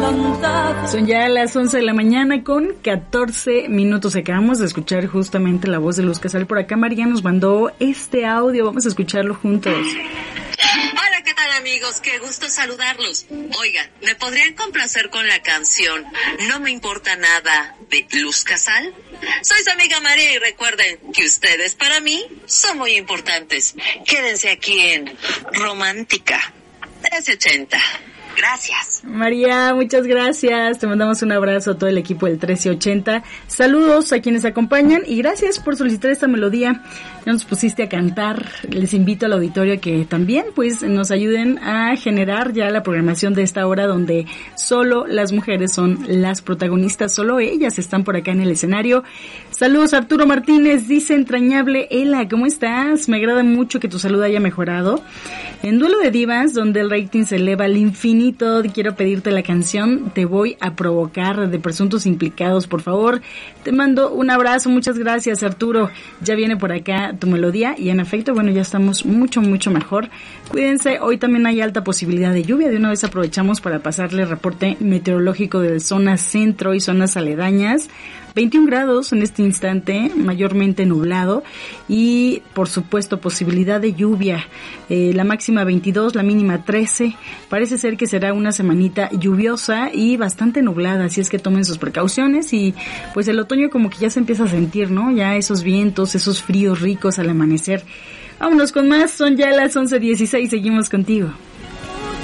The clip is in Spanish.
Son ya las 11 de la mañana con 14 minutos. Acabamos de escuchar justamente la voz de Luz Casal. Por acá María nos mandó este audio. Vamos a escucharlo juntos. Hola, ¿qué tal, amigos? Qué gusto saludarlos. Oigan, ¿me podrían complacer con la canción No me importa nada de Luz Casal? Soy su amiga María y recuerden que ustedes para mí son muy importantes. Quédense aquí en Romántica 1380. Gracias. María, muchas gracias. Te mandamos un abrazo a todo el equipo del 1380. Saludos a quienes acompañan y gracias por solicitar esta melodía. Ya nos pusiste a cantar. Les invito al auditorio a que también pues nos ayuden a generar ya la programación de esta hora donde solo las mujeres son las protagonistas, solo ellas están por acá en el escenario. Saludos Arturo Martínez, dice entrañable Ela, ¿cómo estás? Me agrada mucho que tu salud haya mejorado. En Duelo de Divas, donde el rating se eleva al infinito, quiero pedirte la canción Te voy a provocar de Presuntos Implicados, por favor. Te mando un abrazo, muchas gracias Arturo. Ya viene por acá tu melodía y en efecto, bueno, ya estamos mucho mejor. Cuídense, hoy también hay alta posibilidad de lluvia. De una vez aprovechamos para pasarle el reporte meteorológico de zona centro y zonas aledañas. 21 grados en este instante, mayormente nublado y por supuesto posibilidad de lluvia, la máxima 22, la mínima 13, parece ser que será una semanita lluviosa y bastante nublada, así es que tomen sus precauciones y pues el otoño como que ya se empieza a sentir, ¿no? Ya esos vientos, esos fríos ricos al amanecer. Vámonos con más, son ya las 11:16, seguimos contigo.